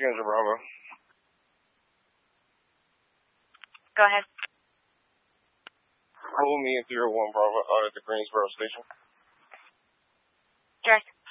Ginger Bravo. Go ahead. Hold me at 01 Bravo at the Greensboro station. Direct.